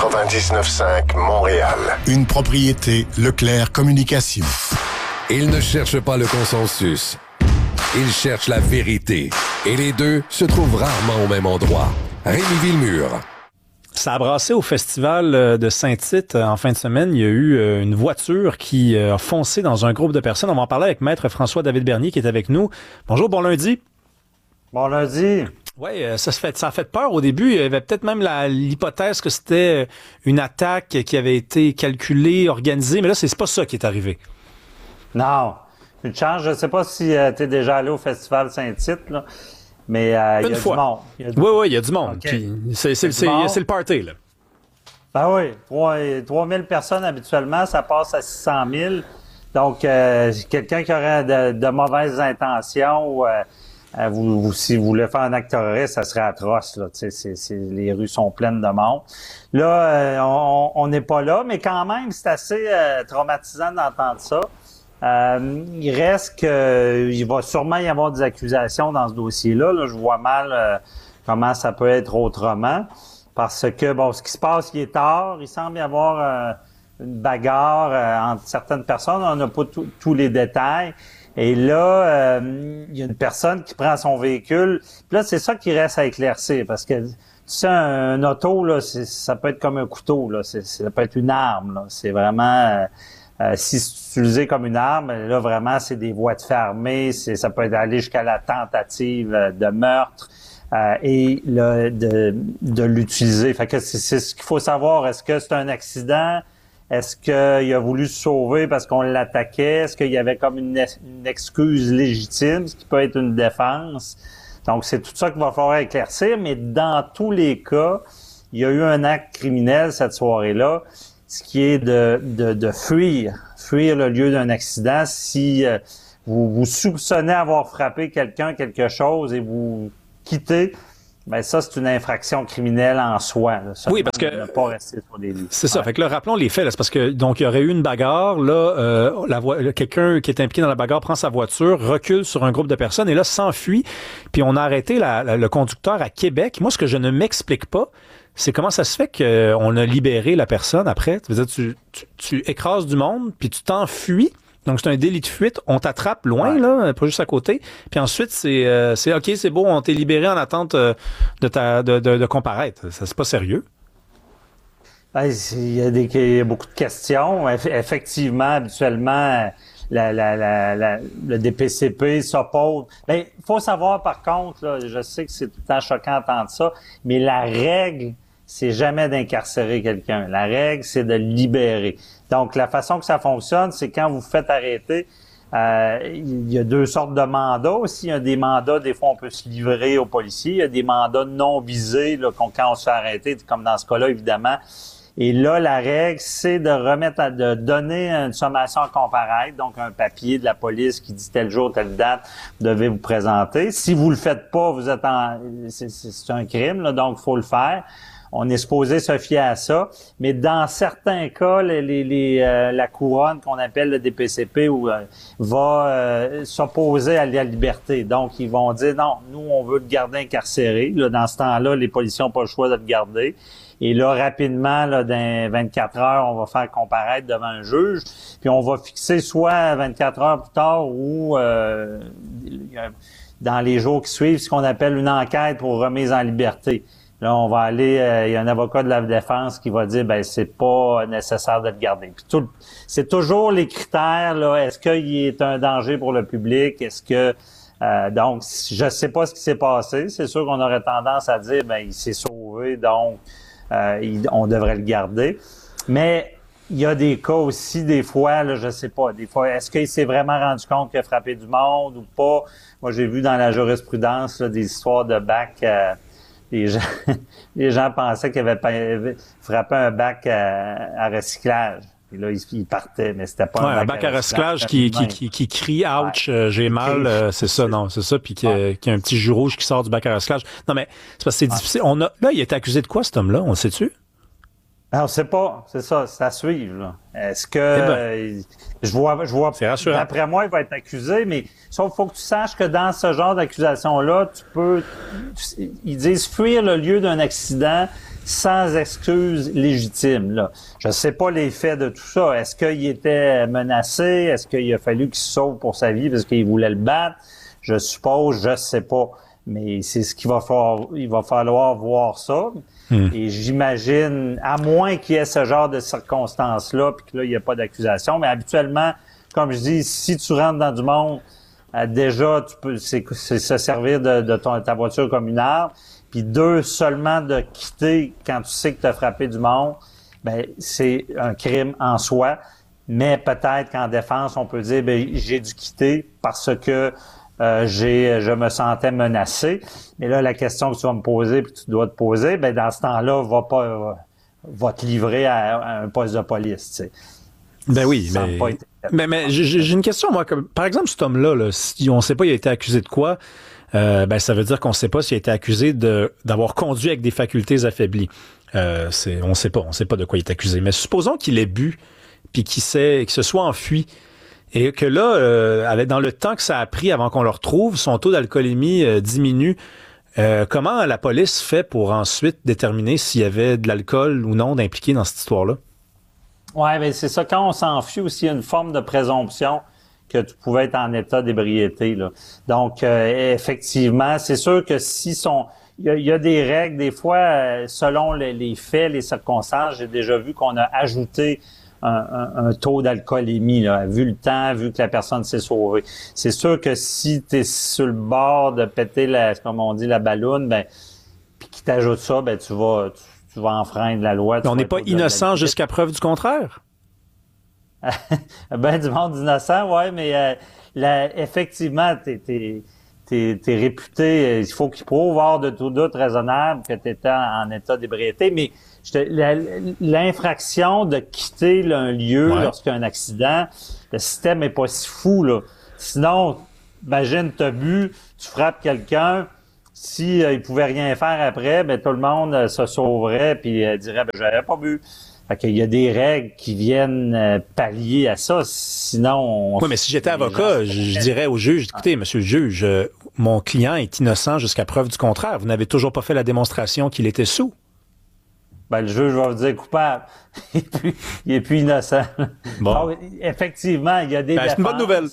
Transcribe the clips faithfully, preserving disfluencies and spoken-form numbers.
quatre-vingt-dix-neuf cinq Montréal. Une propriété Leclerc Communication. Il ne cherche pas le consensus. Il cherche la vérité. Et les deux se trouvent rarement au même endroit. Rémi Villemur. Ça a brassé au festival de Saint-Tite en fin de semaine. Il y a eu une voiture qui a foncé dans un groupe de personnes. On va en parler avec Maître François-David Bernier qui est avec nous. Bonjour, bon lundi. Bon lundi. Oui, ça, se fait, ça a fait peur au début. Il y avait peut-être même la, l'hypothèse que c'était une attaque qui avait été calculée, organisée. Mais là, c'est, c'est pas ça qui est arrivé. Non. Une chance. Je ne sais pas si euh, tu es déjà allé au festival Saint-Tite, là. Mais euh, il y a fois. du monde. Il y a du... Oui, oui, il y a du monde. Okay. Puis c'est, c'est, c'est, c'est, c'est le party, là. Ben oui, trois mille personnes habituellement, ça passe à six cent mille. Donc, euh, quelqu'un qui aurait de, de mauvaises intentions, euh, euh, vous, vous, si vous voulez faire un acte terroriste, ça serait atroce. Là. C'est, c'est, c'est, les rues sont pleines de monde. Là, euh, on n'est pas là, mais quand même, c'est assez euh, traumatisant d'entendre ça. Euh, il reste que il va sûrement y avoir des accusations dans ce dossier-là. Là, je vois mal euh, comment ça peut être autrement. Parce que, bon, ce qui se passe, il est tard. Il semble y avoir euh, une bagarre euh, entre certaines personnes. On n'a pas tous les détails. Et là, euh, il y a une personne qui prend son véhicule. Puis là, c'est ça qui reste à éclaircir. Parce que, tu sais, un, un auto, là, c'est, ça peut être comme un couteau. Là, c'est, ça peut être une arme. Là. C'est vraiment... Euh, Euh, si c'est utilisé comme une arme, là, vraiment, c'est des voies de fermées, c'est, ça peut aller jusqu'à la tentative de meurtre euh, et là, de, de l'utiliser. Fait que c'est, c'est ce qu'il faut savoir. Est-ce que c'est un accident? Est-ce qu'il a voulu se sauver parce qu'on l'attaquait? Est-ce qu'il y avait comme une, une excuse légitime, ce qui peut être une défense? Donc, c'est tout ça qu'il va falloir éclaircir, mais dans tous les cas, il y a eu un acte criminel cette soirée-là, ce qui est de, de, de fuir, fuir le lieu d'un accident. Si euh, vous, vous soupçonnez avoir frappé quelqu'un, quelque chose, et vous quittez, ben ça, c'est une infraction criminelle en soi. Là. Oui, parce que ne pas rester sur des lieux. C'est ça. Ouais. Fait que là, rappelons les faits. Là, c'est parce que donc il y aurait eu une bagarre. Là, euh, la vo- quelqu'un qui est impliqué dans la bagarre prend sa voiture, recule sur un groupe de personnes et là s'enfuit. Puis on a arrêté la, la, le conducteur à Québec. Moi, ce que je ne m'explique pas, c'est comment ça se fait qu'on a libéré la personne après. Tu veux dire, tu, tu, tu écrases du monde, puis tu t'enfuis. Donc, c'est un délit de fuite. On t'attrape loin, ouais. là, pas juste à côté. Puis ensuite, c'est, euh, c'est OK, c'est beau, on t'est libéré en attente euh, de, ta, de, de, de comparaître. Ça, c'est pas sérieux. Ben, il y a des, il y a beaucoup de questions. Effectivement, habituellement, la, la, la, la, le D P C P s'oppose. Ben, il faut savoir, par contre, là, je sais que c'est tout le temps choquant d'entendre ça, mais la règle, c'est jamais d'incarcérer quelqu'un. La règle, c'est de libérer. Donc, la façon que ça fonctionne, c'est quand vous faites arrêter, euh, il y a deux sortes de mandats aussi. Il y a des mandats, des fois, on peut se livrer aux policiers. Il y a des mandats non visés, là, quand on se fait arrêter, comme dans ce cas-là, évidemment. Et là, la règle, c'est de remettre, à, de donner une sommation à comparaître, donc un papier de la police qui dit tel jour, telle date, vous devez vous présenter. Si vous le faites pas, vous êtes en, c'est, c'est un crime, là, donc il faut le faire. On est supposé se fier à ça, mais dans certains cas, les, les, les, euh, la couronne qu'on appelle le D P C P ou, euh, va euh, s'opposer à la liberté. Donc, ils vont dire non, nous, on veut le garder incarcéré. Là, dans ce temps-là, les policiers n'ont pas le choix de le garder. Et là, rapidement, là, dans vingt-quatre heures, on va faire comparaître devant un juge. Puis on va fixer soit vingt-quatre heures plus tard ou euh, dans les jours qui suivent ce qu'on appelle une enquête pour remise en liberté. Là, on va aller, euh, il y a un avocat de la défense qui va dire, ben c'est pas nécessaire de le garder. Puis tout, c'est toujours les critères là. Est-ce qu'il est un danger pour le public? Est-ce que euh, donc, je sais pas ce qui s'est passé. C'est sûr qu'on aurait tendance à dire, ben il s'est sauvé, donc euh, il, on devrait le garder. Mais il y a des cas aussi, des fois, là, je sais pas, des fois, est-ce qu'il s'est vraiment rendu compte qu'il a frappé du monde ou pas? Moi, j'ai vu dans la jurisprudence là, des histoires de bac. Euh, Les gens, les gens pensaient qu'ils avaient frappé un bac à, à recyclage. Et là, ils, ils partaient, mais c'était pas ouais, un bac, un bac à recyclage, à recyclage qui, qui, qui, qui crie « ouch, ouais. euh, j'ai mal euh, », c'est ça, non, c'est ça, puis qui ouais. a un petit jus rouge qui sort du bac à recyclage. Non, mais c'est parce que c'est ouais. difficile. On a, là, il a été accusé de quoi, cet homme-là? On le sait-tu? Alors, c'est pas, c'est ça, c'est à suivre, là. Est-ce que, eh ben, euh, je vois, je vois, c'est rassurant. D'après moi, il va être accusé, mais sauf faut que tu saches que dans ce genre d'accusation-là, tu peux, tu, ils disent fuir le lieu d'un accident, sans excuse légitime. Là. Je ne sais pas les faits de tout ça. Est-ce qu'il était menacé? Est-ce qu'il a fallu qu'il se sauve pour sa vie parce qu'il voulait le battre? Je suppose, je ne sais pas. Mais c'est ce qu'il va falloir, il va falloir voir ça. Mmh. Et j'imagine, à moins qu'il y ait ce genre de circonstances-là, puis que là, il n'y a pas d'accusation, mais habituellement, comme je dis, si tu rentres dans du monde, euh, déjà, tu peux, c'est, c'est se servir de, de ton, ta voiture comme une arme. Puis deux, seulement de quitter quand tu sais que tu as frappé du monde, ben c'est un crime en soi. Mais peut-être qu'en défense, on peut dire, ben j'ai dû quitter parce que Euh, j'ai, je me sentais menacé. Mais là, la question que tu vas me poser puis que tu dois te poser, ben dans ce temps-là, va pas, euh, va te livrer à, à un poste de police. Tu sais. Ben oui, mais, été... mais mais j'ai, j'ai une question moi. Comme, par exemple, cet homme-là, là, si on ne sait pas, il a été accusé de quoi, euh, ben ça veut dire qu'on ne sait pas s'il a été accusé de d'avoir conduit avec des facultés affaiblies. Euh, c'est, on ne sait pas, on ne sait pas de quoi il est accusé. Mais supposons qu'il ait bu puis qu'il s'est, qu'il se soit enfui. Et que là, euh, dans le temps que ça a pris avant qu'on le retrouve, son taux d'alcoolémie euh, diminue. Euh, comment la police fait pour ensuite déterminer s'il y avait de l'alcool ou non d'impliqué dans cette histoire-là? Oui, bien c'est ça. Quand on s'enfuit aussi, il y a une forme de présomption que tu pouvais être en état d'ébriété. Là. Donc, euh, effectivement, c'est sûr que si son... Il y, a, il y a des règles, des fois, euh, selon les, les faits, les circonstances, j'ai déjà vu qu'on a ajouté Un, un, un taux d'alcoolémie, là, vu le temps, vu que la personne s'est sauvée. C'est sûr que si tu es sur le bord de péter, la, comme on dit, la balloune, ben, puis qu'il t'ajoute ça, ben tu vas tu, tu vas enfreindre la loi. On n'est pas innocent jusqu'à preuve du contraire? Ben, du monde innocent, ouais, mais euh, la, effectivement, t'es, t'es, t'es, t'es réputé, il faut qu'il prouve hors de tout doute raisonnable que tu étais en, en état d'ébriété, mais Je te, la, l'infraction de quitter là, un lieu ouais. lorsqu'il y a un accident, le système est pas si fou, là. Sinon, imagine, t'as bu, tu frappes quelqu'un, si euh, il pouvait rien faire après, ben tout le monde euh, se sauverait puis euh, dirait ben j'avais pas bu. Fait qu'il y a des règles qui viennent euh, pallier à ça, sinon... Oui, mais si j'étais avocat, je, je dirais au juge, écoutez, monsieur le juge, euh, mon client est innocent jusqu'à preuve du contraire. Vous n'avez toujours pas fait la démonstration qu'il était sous. Ben, le juge va vous dire coupable. il, est plus, il est plus innocent. Bon. Donc, effectivement, il y a des ben, défenses. C'est une bonne nouvelle.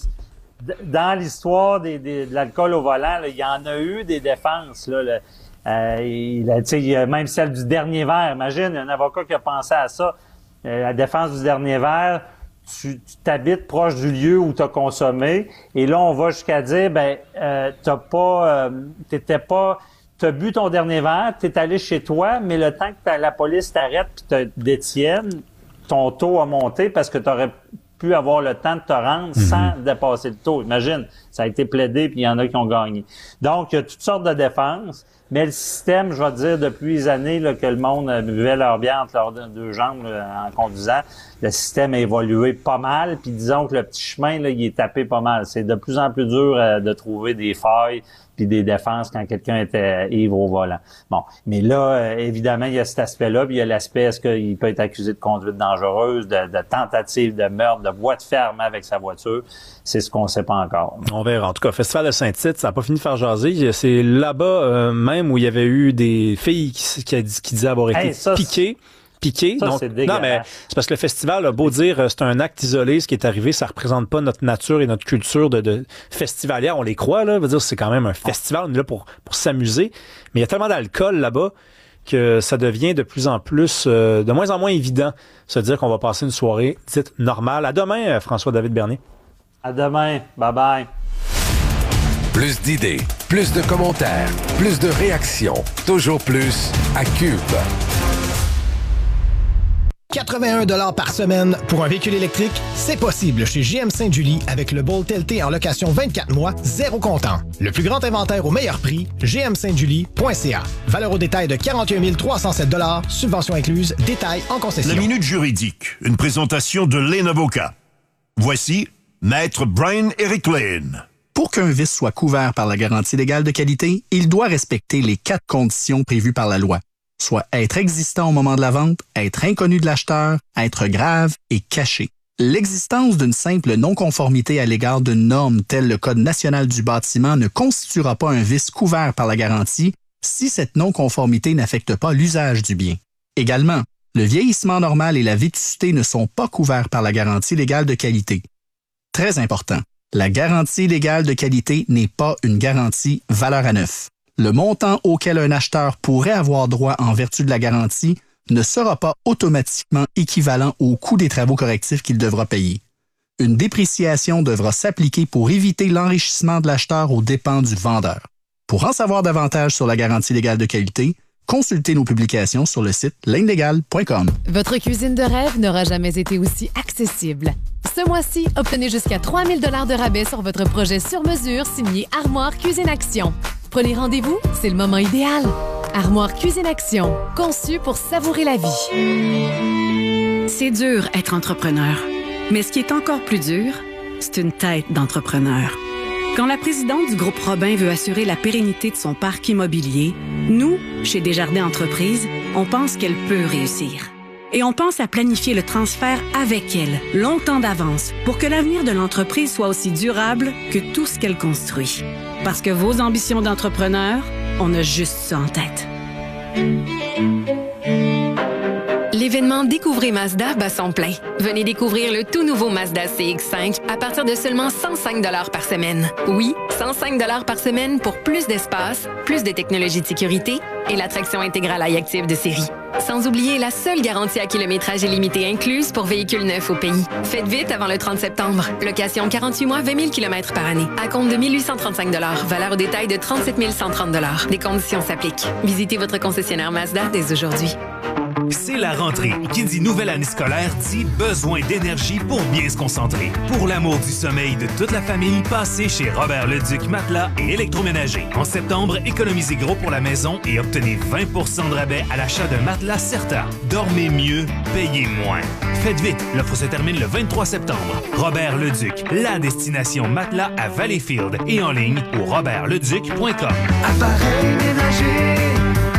Dans l'histoire des, des, de l'alcool au volant, là, il y en a eu des défenses. Là, là. Euh, il, il y a même celle du dernier verre. Imagine, un avocat qui a pensé à ça. Euh, la défense du dernier verre, tu, tu t'habites proche du lieu où tu as consommé. Et là, on va jusqu'à dire, ben, euh, t'as pas, euh, t'étais pas... Tu as bu ton dernier verre, tu es allé chez toi, mais le temps que la police t'arrête et te détienne, ton taux a monté parce que tu aurais pu avoir le temps de te rendre mm-hmm. sans dépasser le taux. Imagine, ça a été plaidé puis il y en a qui ont gagné. Donc, il y a toutes sortes de défenses, mais le système, je vais te dire, depuis les années là, que le monde buvait leur bière entre leurs deux jambes là, en conduisant, le système a évolué pas mal, puis disons que le petit chemin, là, il est tapé pas mal. C'est de plus en plus dur euh, de trouver des failles puis des défenses quand quelqu'un était ivre au volant. Bon, mais là, euh, évidemment, il y a cet aspect-là, puis il y a l'aspect, est-ce qu'il peut être accusé de conduite dangereuse, de, de tentative de meurtre, de voie de ferme avec sa voiture. C'est ce qu'on ne sait pas encore. On verra. En tout cas, Festival de Saint-Tite, ça n'a pas fini de faire jaser. C'est là-bas euh, même où il y avait eu des filles qui, qui, qui disaient avoir été hey, ça, piquées. Piqué. Ça, donc, c'est dégueulasse. Non, mais c'est parce que le festival a beau dire c'est un acte isolé, ce qui est arrivé, ça représente pas notre nature et notre culture de, de festivalière. On les croit, là. Veut dire, c'est quand même un festival. On est là pour, pour s'amuser. Mais il y a tellement d'alcool là-bas que ça devient de plus en plus, euh, de moins en moins évident, se dire qu'on va passer une soirée dite normale. À demain, François-David Bernier. À demain. Bye-bye. Plus d'idées, plus de commentaires, plus de réactions. Toujours plus à Cube. quatre-vingt-un dollars par semaine pour un véhicule électrique, c'est possible chez G M Sainte-Julie avec le Bolt L T en location vingt-quatre mois, zéro comptant. Le plus grand inventaire au meilleur prix, g m sainte julie point c a. Valeur au détail de quarante et un mille trois cent sept dollars, subvention incluse, détail en concession. La Minute Juridique, une présentation de Lane Avocat. Voici Maître Brian-Éric Lane. Pour qu'un vice soit couvert par la garantie légale de qualité, il doit respecter les quatre conditions prévues par la loi. Soit être existant au moment de la vente, être inconnu de l'acheteur, être grave et caché. L'existence d'une simple non-conformité à l'égard d'une norme telle le Code national du bâtiment ne constituera pas un vice couvert par la garantie, si cette non-conformité n'affecte pas l'usage du bien. Également, le vieillissement normal et la vétusté ne sont pas couverts par la garantie légale de qualité. Très important, la garantie légale de qualité n'est pas une garantie valeur à neuf. Le montant auquel un acheteur pourrait avoir droit en vertu de la garantie ne sera pas automatiquement équivalent au coût des travaux correctifs qu'il devra payer. Une dépréciation devra s'appliquer pour éviter l'enrichissement de l'acheteur aux dépens du vendeur. Pour en savoir davantage sur la garantie légale de qualité, consultez nos publications sur le site lane legal point com. Votre cuisine de rêve n'aura jamais été aussi accessible. Ce mois-ci, obtenez jusqu'à trois mille dollars de rabais sur votre projet sur mesure signé Armoire Cuisine Action. Prenez rendez-vous, c'est le moment idéal. Armoire Cuisine Action, conçu pour savourer la vie. C'est dur être entrepreneur, mais ce qui est encore plus dur, c'est une tête d'entrepreneur. Quand la présidente du groupe Robin veut assurer la pérennité de son parc immobilier, nous, chez Desjardins Entreprises, on pense qu'elle peut réussir. Et on pense à planifier le transfert avec elle, longtemps d'avance, pour que l'avenir de l'entreprise soit aussi durable que tout ce qu'elle construit. Parce que vos ambitions d'entrepreneur, on a juste ça en tête. L'événement Découvrez Mazda bat son plein. Venez découvrir le tout nouveau Mazda C X cinq à partir de seulement cent cinq dollars par semaine. Oui, cent cinq dollars par semaine pour plus d'espace, plus de technologie de sécurité et la traction intégrale iActive de série. Sans oublier la seule garantie à kilométrage illimité incluse pour véhicules neufs au pays. Faites vite avant le trente septembre. Location quarante-huit mois, vingt mille kilomètres par année. À compte de mille huit cent trente-cinq dollars. Valeur au détail de trente-sept mille cent trente dollars. Des conditions s'appliquent. Visitez votre concessionnaire Mazda dès aujourd'hui. C'est la rentrée. Qui dit nouvelle année scolaire dit besoin d'énergie pour bien se concentrer. Pour l'amour du sommeil de toute la famille, passez chez Robert Leduc Matelas et Électroménager. En septembre, économisez gros pour la maison et obtenez vingt pour cent de rabais à l'achat d'un matelas Certa. Dormez mieux, payez moins. Faites vite, l'offre se termine le vingt-trois septembre. Robert Leduc, la destination matelas à Valleyfield et en ligne au robert leduc point com. Appareil ménager,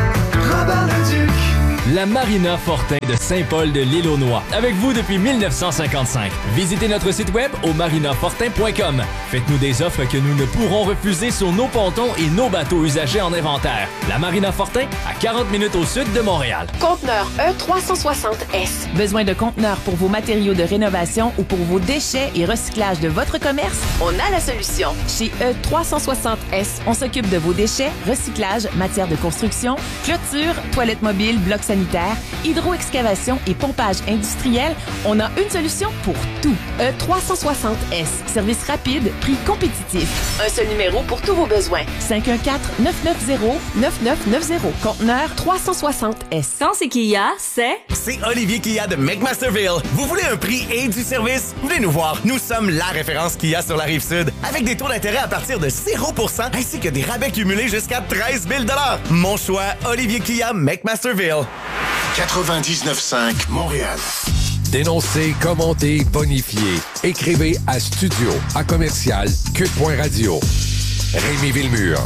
Robert Leduc. La Marina Fortin de Saint-Paul de l'Île-aux-Noix. Avec vous depuis mille neuf cent cinquante-cinq. Visitez notre site web au marina fortin point com. Faites-nous des offres que nous ne pourrons refuser sur nos pontons et nos bateaux usagés en inventaire. La Marina Fortin, à quarante minutes au sud de Montréal. Conteneur E trois cent soixante S. Besoin de conteneurs pour vos matériaux de rénovation ou pour vos déchets et recyclage de votre commerce? On a la solution. Chez E trois cent soixante S, on s'occupe de vos déchets, recyclage, matière de construction, clôture, toilettes mobiles, blocs sanitaires, hydro-excavation et pompage industriel. On a une solution pour tout. E trois cent soixante S. Service rapide, prix compétitif. Un seul numéro pour tous vos besoins. cinq un quatre, neuf neuf zéro, neuf neuf neuf zéro. Conteneur trois cent soixante S. Quand c'est Kia, c'est... C'est Olivier Kia de McMasterville. Vous voulez un prix et du service? Venez nous voir. Nous sommes la référence Kia sur la Rive-Sud. Avec des taux d'intérêt à partir de zéro pour cent ainsi que des rabais cumulés jusqu'à treize mille dollars. Mon choix, Olivier Kia, McMasterville. quatre-vingt-dix-neuf cinq Montréal. Dénoncez, commentez, bonifiez. Écrivez à studio à commercial cube point radio. Rémi Villemur.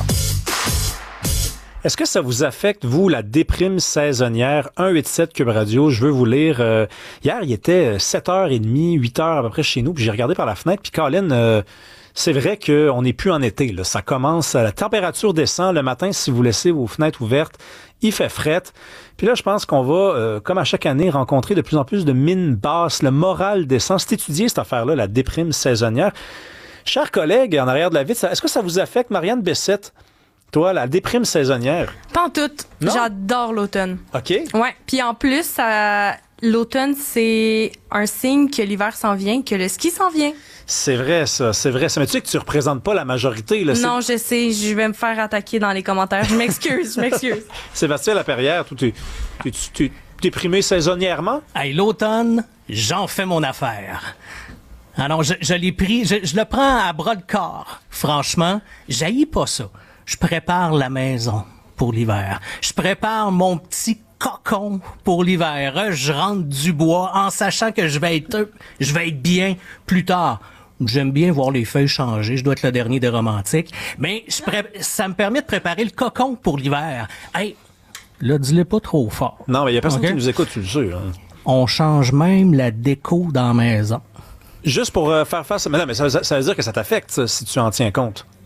Est-ce que ça vous affecte, vous, la déprime saisonnière? un huit sept Cube Radio, je veux vous lire. Euh, hier, il était sept heures trente, huit heures à peu près chez nous, puis j'ai regardé par la fenêtre, puis Colin, euh, c'est vrai qu'on n'est plus en été. Là. Ça commence, la température descend. Le matin, si vous laissez vos fenêtres ouvertes, il fait fret. Puis là, je pense qu'on va, euh, comme à chaque année, rencontrer de plus en plus de mines basses. Le moral descend. C'est étudié, cette affaire-là, la déprime saisonnière. Chers collègues, en arrière de la vitre, est-ce que ça vous affecte, Marianne Bessette? Toi, la déprime saisonnière? Pas en tout. J'adore l'automne. OK. Ouais. Puis en plus, ça, l'automne, c'est un signe que l'hiver s'en vient, que le ski s'en vient. C'est vrai, ça. C'est vrai. Ça, mais tu sais que tu représentes pas la majorité. Là. Non, je sais. Je vais me faire attaquer dans les commentaires. Je m'excuse. je m'excuse. Sébastien Laperrière, tu t'es, t'es, t'es déprimé saisonnièrement? Hey, l'automne, j'en fais mon affaire. Alors, je, je l'ai pris, je, je le prends à bras de corps. Franchement, j'haïs pas ça. Je prépare la maison pour l'hiver. Je prépare mon petit cocon pour l'hiver. Je rentre du bois en sachant que je vais être, je vais être bien plus tard. J'aime bien voir les feuilles changer. Je dois être le dernier des romantiques. Mais je pré- ça me permet de préparer le cocon pour l'hiver. Hey, là, dis-le pas trop fort. Non, mais il y a personne okay? qui nous écoute, tu le sais. Hein. On change même la déco dans la maison. Juste pour euh, faire face... Mais non, mais ça, ça veut dire que ça t'affecte, ça, si tu en tiens compte.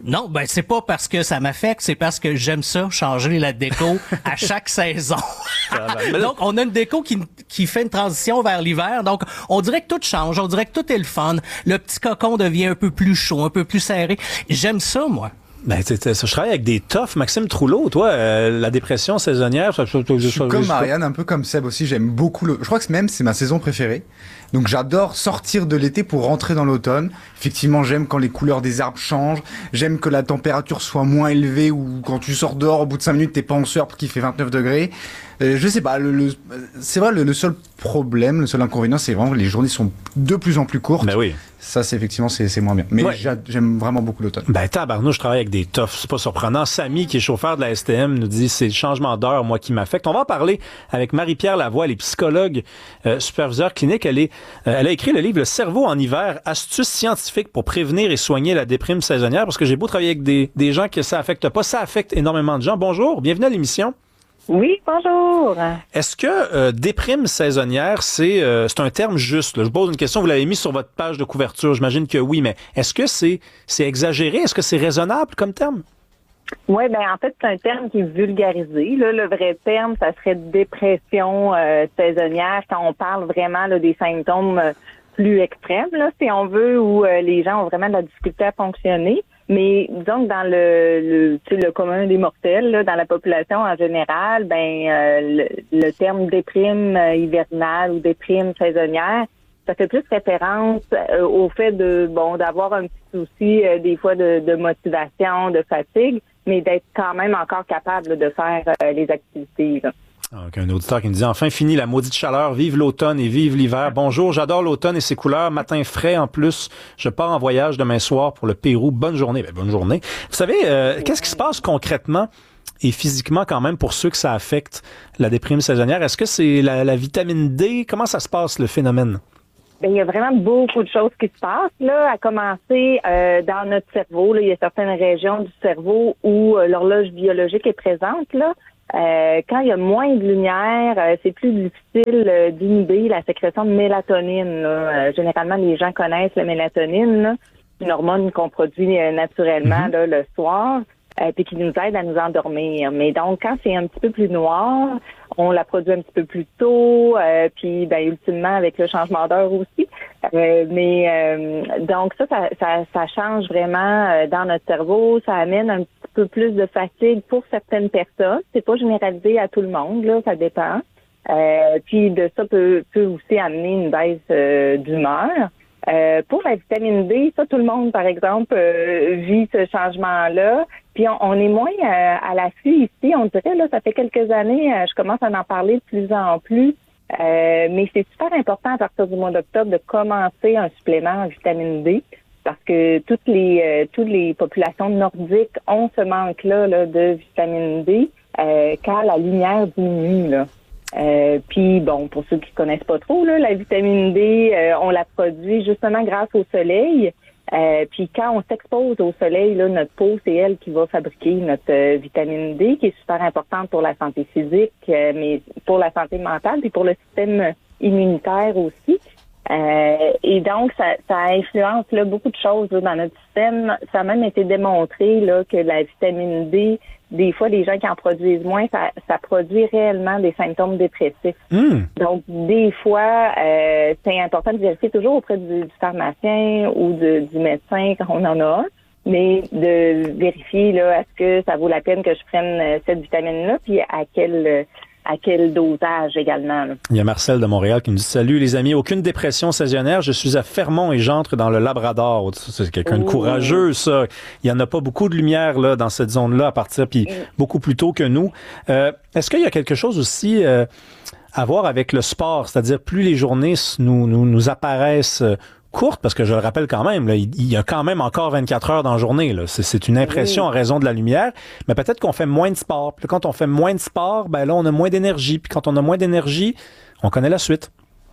Non, ben c'est pas parce que ça m'affecte, c'est parce que j'aime ça, changer la déco à chaque saison. Donc, on a une déco qui, qui fait une transition vers l'hiver. Donc, on dirait que tout change, on dirait que tout est le fun. Le petit cocon devient un peu plus chaud, un peu plus serré. J'aime ça, moi. Ben, t'sais, t'sais, je travaille avec des toughs. Maxime Trouleau, toi, euh, la dépression saisonnière... Ça, ça, ça, je suis comme Marianne, un peu comme Seb aussi. J'aime beaucoup le... Je crois que même c'est ma saison préférée. Donc j'adore sortir de l'été pour rentrer dans l'automne. Effectivement, j'aime quand les couleurs des arbres changent. J'aime que la température soit moins élevée ou quand tu sors dehors, au bout de cinq minutes, t'es pas en sueur parce qu'il fait vingt-neuf degrés. Euh, je sais pas, le, le, c'est vrai, le, le seul problème, le seul inconvénient, c'est vraiment que les journées sont de plus en plus courtes. Ben oui. Ça, c'est effectivement, c'est, c'est moins bien. Mais ouais. j'aime vraiment beaucoup l'automne. Ben, tabarnouche, je travaille avec des toughs. C'est pas surprenant. Samy, qui est chauffeur de la S T M, nous dit c'est le changement d'heure, moi, qui m'affecte. On va en parler avec Marie-Pierre Lavoie, elle est psychologue, euh, superviseur clinique. Elle est, euh, elle a écrit le livre Le cerveau en hiver, astuces scientifiques pour prévenir et soigner la déprime saisonnière. Parce que j'ai beau travailler avec des, des gens que ça affecte pas, ça affecte énormément de gens. Bonjour, bienvenue à l'émission. Oui, bonjour. Est-ce que euh, déprime saisonnière, c'est euh, c'est un terme juste? Là? Je pose une question, vous l'avez mis sur votre page de couverture, j'imagine que oui, mais est-ce que c'est c'est exagéré? Est-ce que c'est raisonnable comme terme? Oui, ben en fait, c'est un terme qui est vulgarisé. Là, le vrai terme, ça serait dépression euh, saisonnière, quand on parle vraiment là, des symptômes euh, plus extrêmes, là, si on veut, où euh, les gens ont vraiment de la difficulté à fonctionner. Mais disons que dans le, le, tu sais, le commun des mortels, là, dans la population en général, ben euh, le, le terme déprime euh, hivernale ou déprime saisonnière, ça fait plus référence euh, au fait de bon d'avoir un petit souci euh, des fois de, de motivation, de fatigue, mais d'être quand même encore capable là, de faire euh, les activités. Là. Donc, un auditeur qui nous dit « Enfin fini la maudite chaleur, vive l'automne et vive l'hiver. Bonjour, j'adore l'automne et ses couleurs. Matin frais en plus. Je pars en voyage demain soir pour le Pérou. Bonne journée. » Ben, bonne journée. Vous savez, euh, qu'est-ce qui se passe concrètement et physiquement quand même pour ceux que ça affecte, la déprime saisonnière? Est-ce que c'est la, la vitamine D? Comment ça se passe, le phénomène? Bien, il y a vraiment beaucoup de choses qui se passent, là, à commencer euh, dans notre cerveau. Là, il y a certaines régions du cerveau où euh, l'horloge biologique est présente, là. Euh, quand il y a moins de lumière, euh, c'est plus difficile euh, d'inhiber la sécrétion de mélatonine. Là. Euh, généralement, les gens connaissent la mélatonine, là, une hormone qu'on produit euh, naturellement mm-hmm. là, le soir, euh, puis qui nous aide à nous endormir. Mais donc, quand c'est un petit peu plus noir, on la produit un petit peu plus tôt, euh, puis ben, ultimement avec le changement d'heure aussi. Euh, mais euh, donc ça, ça, ça, ça change vraiment euh, dans notre cerveau, ça amène un petit peu plus de fatigue pour certaines personnes. C'est pas généralisé à tout le monde, là, ça dépend. Euh, puis de ça peut, peut aussi amener une baisse euh, d'humeur. Euh, pour la vitamine D, ça, tout le monde, par exemple, euh, vit ce changement-là. Puis on, on est moins euh, à l'affût ici. On dirait, là, ça fait quelques années, euh, je commence à en parler de plus en plus. Euh, mais c'est super important à partir du mois d'octobre de commencer un supplément en vitamine D parce que toutes les euh, toutes les populations nordiques ont ce manque-là là, de vitamine D euh, quand la lumière diminue, là. Euh, puis bon, pour ceux qui connaissent pas trop, là, la vitamine D, euh, on la produit justement grâce au soleil. Euh, puis quand on s'expose au soleil, là, notre peau, c'est elle qui va fabriquer notre euh, vitamine D, qui est super importante pour la santé physique, euh, mais pour la santé mentale, puis pour le système immunitaire aussi. Euh, et donc, ça, ça influence là, beaucoup de choses là, dans notre système. Ça a même été démontré là, que la vitamine D, des fois, les gens qui en produisent moins, ça, ça produit réellement des symptômes dépressifs. Mmh. Donc, des fois, euh, c'est important de vérifier toujours auprès du, du pharmacien ou de, du médecin quand on en a un, mais de vérifier là, est-ce que ça vaut la peine que je prenne cette vitamine-là, puis à quel... à quel dosage également. Là. Il y a Marcel de Montréal qui nous dit « Salut les amis, aucune dépression saisonnière, je suis à Fermont et j'entre dans le Labrador. » C'est quelqu'un de courageux, ça. Il y en a pas beaucoup de lumière là dans cette zone-là à partir, puis beaucoup plus tôt que nous. Euh, est-ce qu'il y a quelque chose aussi euh, à voir avec le sport? C'est-à-dire, plus les journées nous, nous, nous apparaissent courte, parce que je le rappelle quand même, là, il, il y a quand même encore vingt-quatre heures dans la journée. Là. C'est, c'est une impression oui. en raison de la lumière, mais peut-être qu'on fait moins de sport. Puis quand on fait moins de sport, ben là, on a moins d'énergie. Puis quand on a moins d'énergie, on connaît la suite.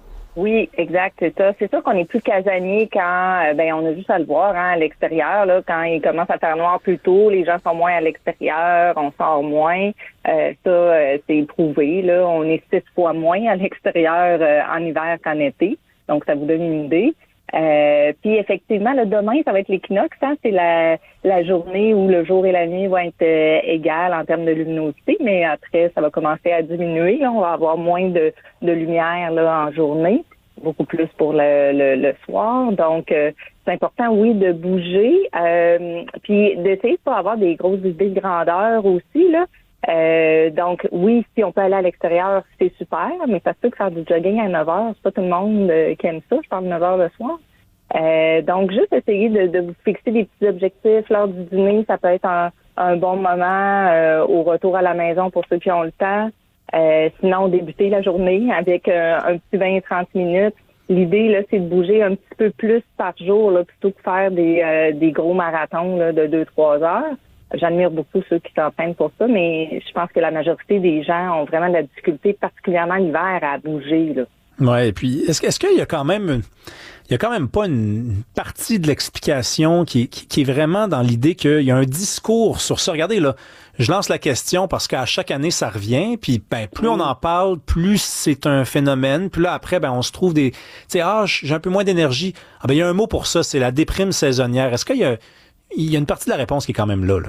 Oui, exact, c'est ça. C'est sûr qu'on est plus casanier quand, ben, on a juste à le voir, hein, à l'extérieur, là, quand il commence à faire noir plus tôt, les gens sont moins à l'extérieur, on sort moins. Euh, ça, euh, c'est prouvé, là. On est six fois moins à l'extérieur euh, en hiver qu'en été. Donc, ça vous donne une idée. Euh, puis effectivement, le demain, ça va être l'équinoxe. Hein? C'est la, la journée où le jour et la nuit vont être euh, égales en termes de luminosité, mais après, ça va commencer à diminuer. Là. On va avoir moins de, de lumière là, en journée, beaucoup plus pour le, le, le soir. Donc, euh, c'est important, oui, de bouger, euh, puis d'essayer de pas avoir des grosses idées de grandeur aussi, là. Euh, donc, oui, si on peut aller à l'extérieur, c'est super, mais ça se peut que faire du jogging à neuf heures, c'est pas tout le monde euh, qui aime ça, je parle de neuf heures le soir. Euh, donc, juste essayer de, de vous fixer des petits objectifs lors du dîner, ça peut être un, un bon moment euh, au retour à la maison pour ceux qui ont le temps. Euh, sinon, débuter la journée avec euh, un petit vingt à trente minutes. L'idée, là, c'est de bouger un petit peu plus par jour, là, plutôt que faire des, euh, des gros marathons là, de deux trois heures. J'admire beaucoup ceux qui s'entraînent pour ça, mais je pense que la majorité des gens ont vraiment de la difficulté, particulièrement l'hiver, à bouger, là. Ouais, et puis est-ce, est-ce qu'il y a quand même une, il y a quand même pas une partie de l'explication qui, qui, qui est vraiment dans l'idée qu'il y a un discours sur ça. Regardez, là, je lance la question parce qu'à chaque année, ça revient, puis ben, plus on en parle, plus c'est un phénomène, puis là, après, ben, on se trouve des, tu sais, ah, j'ai un peu moins d'énergie. Ah, ben, il y a un mot pour ça, c'est la déprime saisonnière. Est-ce qu'il y a, il y a une partie de la réponse qui est quand même là, là?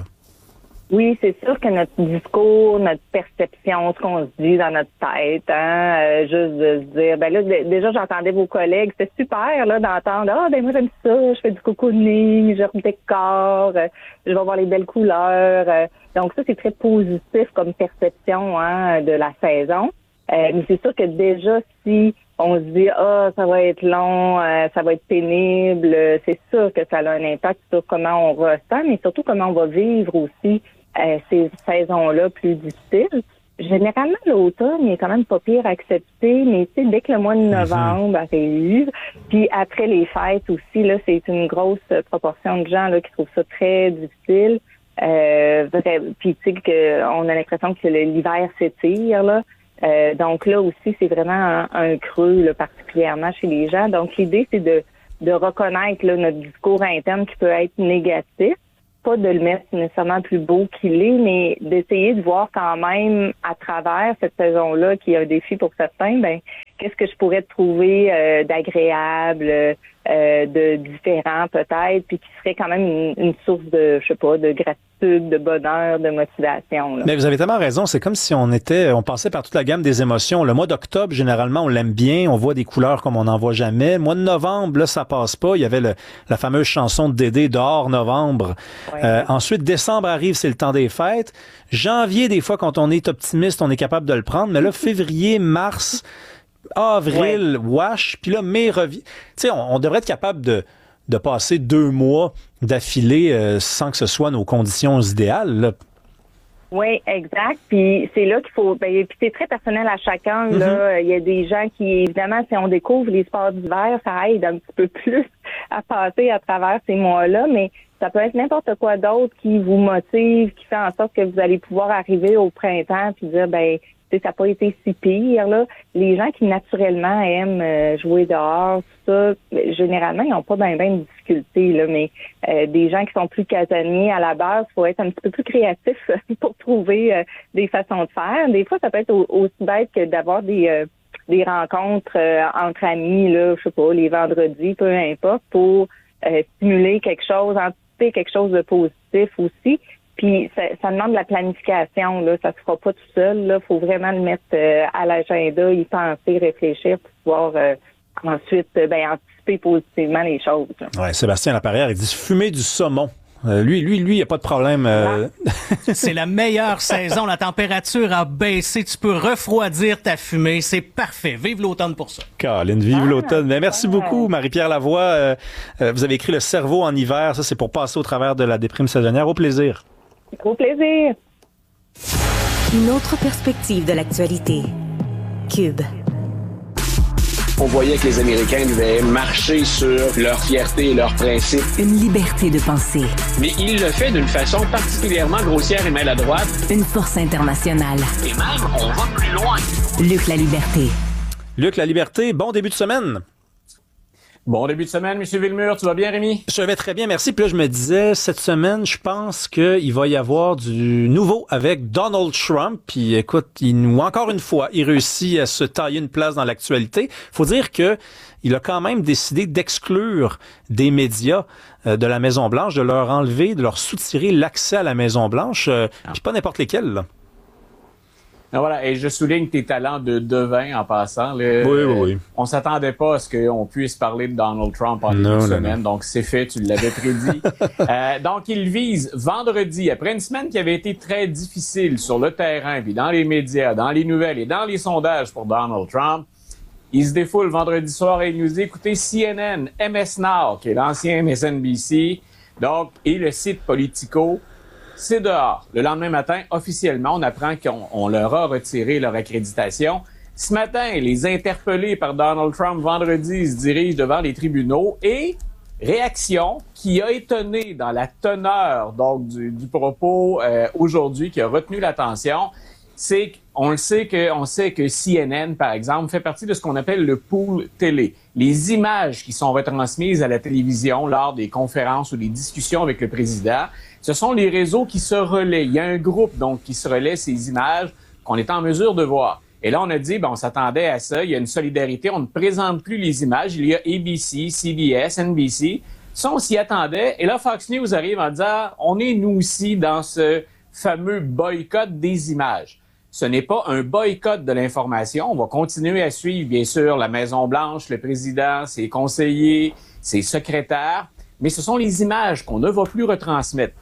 Oui, c'est sûr que notre discours, notre perception, ce qu'on se dit dans notre tête, hein, euh, juste de se dire, ben là, d- déjà, j'entendais vos collègues, c'était super, là, d'entendre, ah, ben moi, j'aime ça, je fais du cocooning, je redécore, euh, je vais voir les belles couleurs. Euh, donc, ça, c'est très positif comme perception, hein, de la saison. Euh, mais c'est sûr que déjà, si on se dit, ah, ça va être long, euh, ça va être pénible, euh, c'est sûr que ça a un impact sur comment on ressent, mais surtout comment on va vivre aussi euh, ces saisons-là plus difficiles. Généralement, l'automne, il est quand même pas pire accepté, mais tu sais, dès que le mois de novembre arrive, puis après les fêtes aussi, là, c'est une grosse proportion de gens là qui trouvent ça très difficile. Euh, puis tu sais, que on a l'impression que le, l'hiver s'étire, là. Euh, donc là aussi, c'est vraiment un, un creux là, particulièrement chez les gens. Donc l'idée, c'est de, de reconnaître là, notre discours interne qui peut être négatif, pas de le mettre nécessairement plus beau qu'il est, mais d'essayer de voir quand même à travers cette saison-là, qui est un défi pour certains, ben qu'est-ce que je pourrais trouver euh, d'agréable, euh, de différent peut-être, puis qui serait quand même une, une source de, je sais pas, de gratitude, de bonheur, de motivation. Là. Mais vous avez tellement raison, c'est comme si on était, on passait par toute la gamme des émotions. Le mois d'octobre, généralement, on l'aime bien, on voit des couleurs comme on n'en voit jamais. Le mois de novembre, là, ça passe pas. Il y avait le, la fameuse chanson de Dédé, Dehors novembre. Ouais. Euh, ensuite, décembre arrive, c'est le temps des fêtes. Janvier, des fois, quand on est optimiste, on est capable de le prendre. Mais là, février, mars, avril, ouais. wash, puis là, mai revient. Tu sais, on, on devrait être capable de, de passer deux mois d'affilée euh, sans que ce soit nos conditions idéales, là. Oui, exact. Puis c'est là qu'il faut. Ben, puis c'est très personnel à chacun. Mm-hmm. Là, il y a des gens qui, évidemment, si on découvre les sports d'hiver, ça aide un petit peu plus à passer à travers ces mois-là. Mais ça peut être n'importe quoi d'autre qui vous motive, qui fait en sorte que vous allez pouvoir arriver au printemps puis dire, ben, ça n'a pas été si pire, là. Les gens qui, naturellement, aiment euh, jouer dehors, tout ça, généralement, ils n'ont pas bien ben de difficultés, là. Mais euh, des gens qui sont plus casaniers à la base, il faut être un petit peu plus créatif pour trouver euh, des façons de faire. Des fois, ça peut être au- aussi bête que d'avoir des euh, des rencontres euh, entre amis, là, je sais pas, les vendredis, peu importe, pour euh, stimuler quelque chose, anticiper quelque chose de positif aussi. Puis ça, ça demande de la planification, là, ça se fera pas tout seul, là, faut vraiment le mettre euh, à l'agenda, y penser, réfléchir pour pouvoir euh, ensuite euh, ben anticiper positivement les choses. Là. Ouais, Sébastien Laperrière, il dit fumer du saumon. Euh, lui, lui, lui, il n'y a pas de problème. Euh... C'est la meilleure saison, la température a baissé, tu peux refroidir ta fumée, c'est parfait. Vive l'automne pour ça. Caroline, vive ah, l'automne. Mais merci ouais. beaucoup, Marie-Pierre Lavoie. Euh, euh, vous avez écrit Le cerveau en hiver, ça c'est pour passer au travers de la déprime saisonnière. Au plaisir. Au plaisir. Une autre perspective de l'actualité. Cube. On voyait que les Américains devaient marcher sur leur fierté et leurs principes. Une liberté de penser. Mais il le fait d'une façon particulièrement grossière et maladroite. Une force internationale. Et même, on va plus loin. Luc La Liberté. Luc La Liberté, bon début de semaine. Bon début de semaine, M. Villemur. Tu vas bien, Rémi? Je vais très bien, merci. Puis là, je me disais, cette semaine, je pense qu'il va y avoir du nouveau avec Donald Trump. Puis écoute, il nous, encore une fois, il réussit à se tailler une place dans l'actualité. Faut dire que il a quand même décidé d'exclure des médias euh, de la Maison-Blanche, de leur enlever, de leur soutirer l'accès à la Maison-Blanche, euh, puis pas n'importe lesquels, là. Ah, voilà, et je souligne tes talents de devin en passant. Là. Oui, oui, oui. On s'attendait pas à ce qu'on puisse parler de Donald Trump en début non, de non, semaine, non. donc c'est fait, tu l'avais prédit. euh, donc, il vise vendredi, après une semaine qui avait été très difficile sur le terrain, puis dans les médias, dans les nouvelles et dans les sondages pour Donald Trump, il se défoule vendredi soir et il nous dit, écoutez, C N N, M S Now, qui est l'ancien M S N B C, donc, et le site Politico, c'est dehors. Le lendemain matin, officiellement, on apprend qu'on on leur a retiré leur accréditation. Ce matin, les interpellés par Donald Trump vendredi se dirigent devant les tribunaux et réaction qui a étonné dans la teneur donc du, du propos euh, aujourd'hui, qui a retenu l'attention, c'est qu'on le sait que on sait que C N N, par exemple, fait partie de ce qu'on appelle le pool télé. Les images qui sont retransmises à la télévision lors des conférences ou des discussions avec le président, ce sont les réseaux qui se relaient. Il y a un groupe donc qui se relaie ces images qu'on est en mesure de voir. Et là, on a dit, ben, on s'attendait à ça. Il y a une solidarité. On ne présente plus les images. Il y a A B C, C B S, N B C. Ça, on s'y attendait. Et là, Fox News arrive en disant, on est nous aussi dans ce fameux boycott des images. Ce n'est pas un boycott de l'information. On va continuer à suivre, bien sûr, la Maison-Blanche, le président, ses conseillers, ses secrétaires. Mais ce sont les images qu'on ne va plus retransmettre.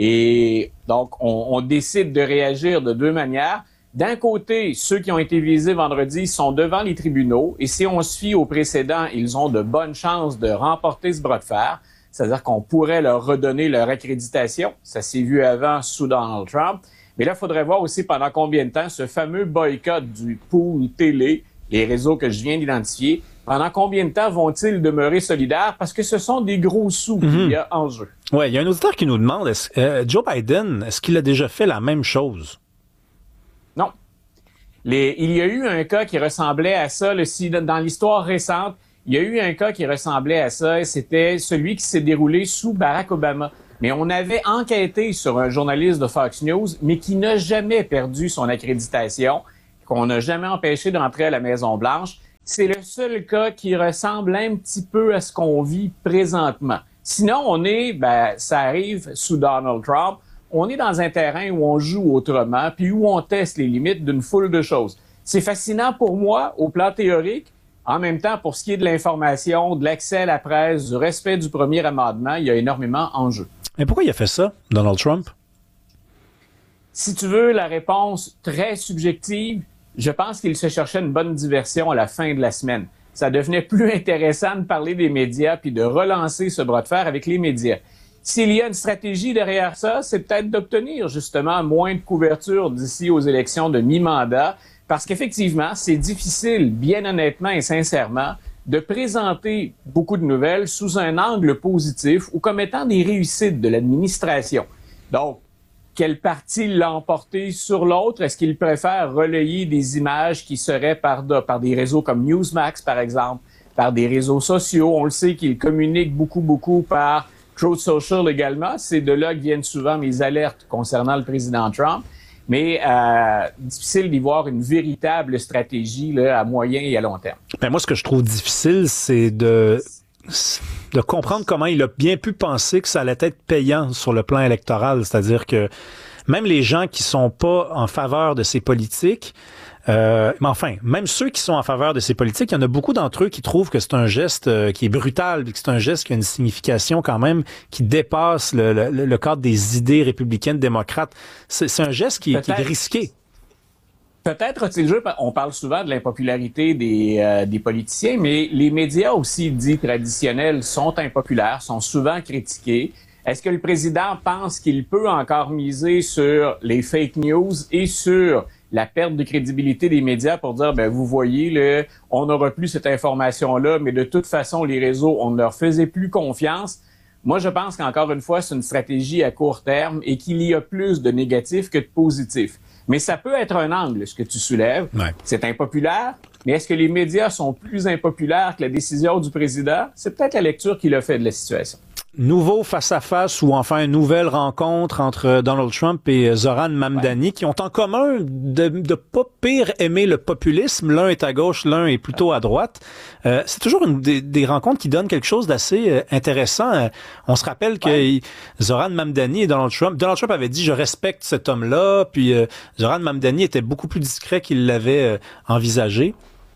Et donc, on, on décide de réagir de deux manières. D'un côté, ceux qui ont été visés vendredi sont devant les tribunaux et si on se fie au précédent, ils ont de bonnes chances de remporter ce bras de fer. C'est-à-dire qu'on pourrait leur redonner leur accréditation. Ça s'est vu avant sous Donald Trump. Mais là, il faudrait voir aussi pendant combien de temps ce fameux boycott du pool télé, les réseaux que je viens d'identifier, pendant combien de temps vont-ils demeurer solidaires? Parce que ce sont des gros sous mm-hmm. qu'il y a en jeu. Oui, il y a un auditeur qui nous demande, est-ce, euh, Joe Biden, est-ce qu'il a déjà fait la même chose? Non. Les, il y a eu un cas qui ressemblait à ça. Le, si, dans l'histoire récente, il y a eu un cas qui ressemblait à ça. C'était celui qui s'est déroulé sous Barack Obama. Mais on avait enquêté sur un journaliste de Fox News, mais qui n'a jamais perdu son accréditation, qu'on n'a jamais empêché d'entrer à la Maison-Blanche. C'est le seul cas qui ressemble un petit peu à ce qu'on vit présentement. Sinon, on est, ben, ça arrive sous Donald Trump, on est dans un terrain où on joue autrement, puis où on teste les limites d'une foule de choses. C'est fascinant pour moi, au plan théorique. En même temps, pour ce qui est de l'information, de l'accès à la presse, du respect du premier amendement, il y a énormément en jeu. Mais pourquoi il a fait ça, Donald Trump? Si tu veux la réponse très subjective, je pense qu'il se cherchait une bonne diversion à la fin de la semaine. Ça devenait plus intéressant de parler des médias puis de relancer ce bras de fer avec les médias. S'il y a une stratégie derrière ça, c'est peut-être d'obtenir justement moins de couverture d'ici aux élections de mi-mandat, parce qu'effectivement, c'est difficile, bien honnêtement et sincèrement, de présenter beaucoup de nouvelles sous un angle positif ou comme étant des réussites de l'administration. Donc, quel parti l'a emporté sur l'autre? Est-ce qu'il préfère relayer des images qui seraient par, de, par des réseaux comme Newsmax, par exemple, par des réseaux sociaux? On le sait qu'il communique beaucoup, beaucoup par Truth Social également. C'est de là que viennent souvent mes alertes concernant le président Trump. Mais euh, difficile d'y voir une véritable stratégie là, à moyen et à long terme. Ben moi, ce que je trouve difficile, c'est de, de comprendre comment il a bien pu penser que ça allait être payant sur le plan électoral. C'est-à-dire que même les gens qui sont pas en faveur de ces politiques, euh, mais enfin, même ceux qui sont en faveur de ces politiques, il y en a beaucoup d'entre eux qui trouvent que c'est un geste euh, qui est brutal, que c'est un geste qui a une signification quand même qui dépasse le, le, le cadre des idées républicaines, démocrates. C'est, c'est un geste qui, qui est risqué. Peut-être a-t-il joué, on parle souvent de l'impopularité des, euh, des politiciens, mais les médias aussi dits traditionnels sont impopulaires, sont souvent critiqués. Est-ce que le président pense qu'il peut encore miser sur les fake news et sur la perte de crédibilité des médias pour dire, ben vous voyez, là, on n'aura plus cette information-là, mais de toute façon, les réseaux, on ne leur faisait plus confiance. Moi, je pense qu'encore une fois, c'est une stratégie à court terme et qu'il y a plus de négatifs que de positifs. Mais ça peut être un angle, ce que tu soulèves. Ouais. C'est impopulaire, mais est-ce que les médias sont plus impopulaires que la décision du président? C'est peut-être la lecture qu'il a fait de la situation. Nouveau face-à-face ou enfin une nouvelle rencontre entre Donald Trump et Zoran Mamdani, ouais. qui ont en commun de, de pas pire aimer le populisme. L'un est à gauche, l'un est plutôt à droite. Euh, c'est toujours une des, des rencontres qui donnent quelque chose d'assez euh, intéressant. Euh, on se rappelle que ouais. Zoran Mamdani et Donald Trump, Donald Trump avait dit « je respecte cet homme-là », puis euh, Zoran Mamdani était beaucoup plus discret qu'il l'avait euh, envisagé.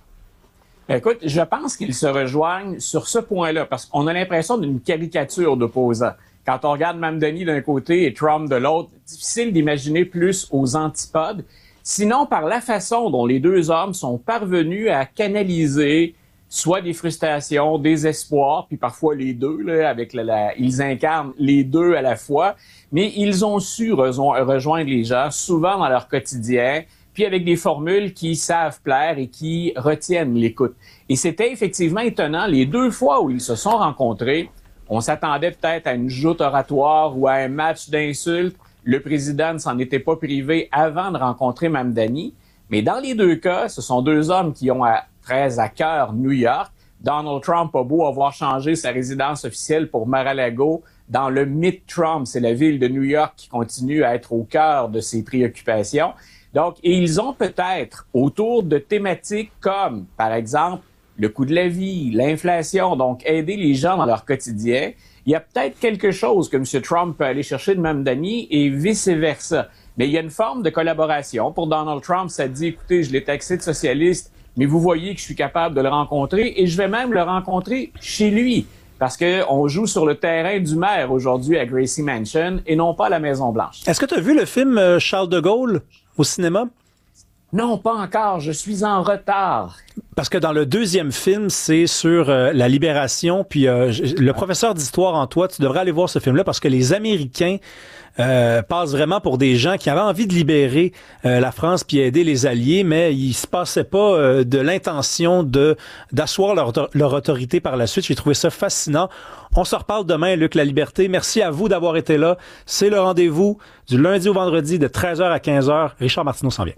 Écoute, je pense qu'ils se rejoignent sur ce point-là, parce qu'on a l'impression d'une caricature d'opposants. Quand on regarde Mamdani d'un côté et Trump de l'autre, difficile d'imaginer plus aux antipodes. Sinon, par la façon dont les deux hommes sont parvenus à canaliser soit des frustrations, des espoirs, puis parfois les deux, là, avec la, la, ils incarnent les deux à la fois, mais ils ont su rejo- rejoindre les gens, souvent dans leur quotidien, puis avec des formules qui savent plaire et qui retiennent l'écoute. Et c'était effectivement étonnant, les deux fois où ils se sont rencontrés, on s'attendait peut-être à une joute oratoire ou à un match d'insultes. Le président ne s'en était pas privé avant de rencontrer Mamdani. Mais dans les deux cas, ce sont deux hommes qui ont à, très à cœur New York. Donald Trump a beau avoir changé sa résidence officielle pour Mar-a-Lago. Dans le Mid-Trump, c'est la ville de New York qui continue à être au cœur de ses préoccupations. Donc, et ils ont peut-être, autour de thématiques comme, par exemple, le coût de la vie, l'inflation, donc aider les gens dans leur quotidien, il y a peut-être quelque chose que M. Trump peut aller chercher de Mamdani et vice-versa. Mais il y a une forme de collaboration. Pour Donald Trump, ça dit, écoutez, je l'ai taxé de socialiste, mais vous voyez que je suis capable de le rencontrer et je vais même le rencontrer chez lui. Parce qu'on joue sur le terrain du maire aujourd'hui à Gracie Mansion et non pas à la Maison-Blanche. Est-ce que tu as vu le film Charles de Gaulle au cinéma? Non, pas encore. Je suis en retard. Parce que dans le deuxième film, c'est sur euh, la libération. Puis euh, le professeur d'histoire en toi, tu devrais aller voir ce film-là parce que les Américains euh, passent vraiment pour des gens qui avaient envie de libérer euh, la France puis aider les Alliés, mais il se passait pas euh, de l'intention de d'asseoir leur, leur autorité par la suite. J'ai trouvé ça fascinant. On se reparle demain, Luc La Liberté. Merci à vous d'avoir été là. C'est le rendez-vous du lundi au vendredi de treize heures à quinze heures. Richard Martineau s'en vient.